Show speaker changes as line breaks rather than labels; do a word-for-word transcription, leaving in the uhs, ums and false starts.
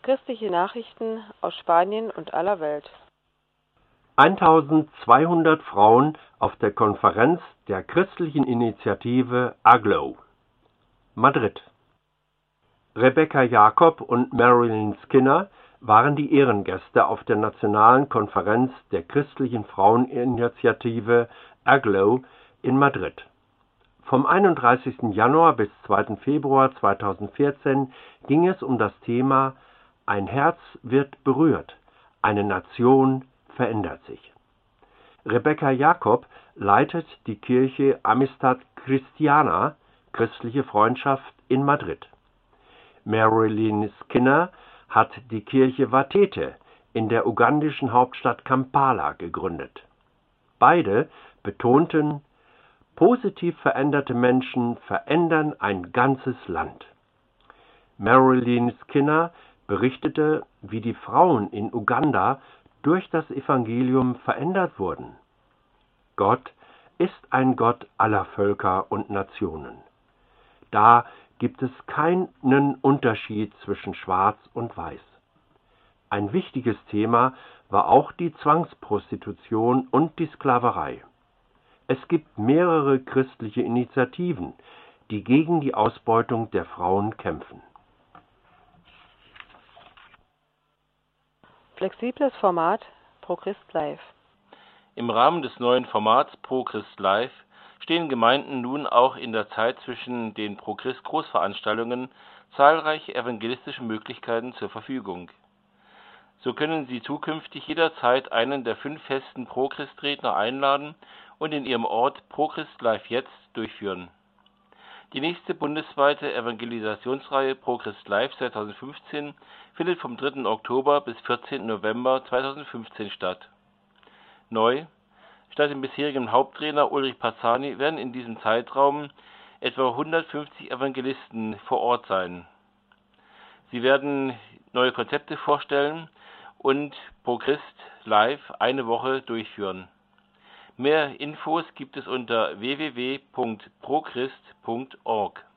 Christliche Nachrichten aus Spanien und aller Welt.
eintausendzweihundert Frauen auf der Konferenz der christlichen Initiative AGLOW. Madrid. Rebecca Jacob und Marilyn Skinner waren die Ehrengäste auf der nationalen Konferenz der christlichen Fraueninitiative AGLOW in Madrid. Vom einunddreißigsten Januar bis zweiten Februar zweitausendvierzehn ging es um das Thema Ein Herz wird berührt, eine Nation verändert sich. Rebecca Jacob leitet die Kirche Amistad Cristiana, christliche Freundschaft in Madrid. Marilyn Skinner hat die Kirche Vatete in der ugandischen Hauptstadt Kampala gegründet. Beide betonten, positiv veränderte Menschen verändern ein ganzes Land. Marilyn Skinner berichtete, wie die Frauen in Uganda durch das Evangelium verändert wurden. Gott ist ein Gott aller Völker und Nationen. Da gibt es keinen Unterschied zwischen Schwarz und Weiß. Ein wichtiges Thema war auch die Zwangsprostitution und die Sklaverei. Es gibt mehrere christliche Initiativen, die gegen die Ausbeutung der Frauen kämpfen.
Flexibles Format ProChrist Live.
Im Rahmen des neuen Formats ProChrist Live stehen Gemeinden nun auch in der Zeit zwischen den ProChrist Großveranstaltungen zahlreiche evangelistische Möglichkeiten zur Verfügung. So können sie zukünftig jederzeit einen der fünf festen ProChrist-Redner einladen und in ihrem Ort ProChrist Live jetzt durchführen. Die nächste bundesweite Evangelisationsreihe ProChrist Live zweitausendfünfzehn findet vom dritten Oktober bis vierzehnten November zweitausendfünfzehn statt. Neu: Statt dem bisherigen Haupttrainer Ulrich Parzani werden in diesem Zeitraum etwa hundertfünfzig Evangelisten vor Ort sein. Sie werden neue Konzepte vorstellen und ProChrist Live eine Woche durchführen. Mehr Infos gibt es unter w w w punkt prochrist punkt org.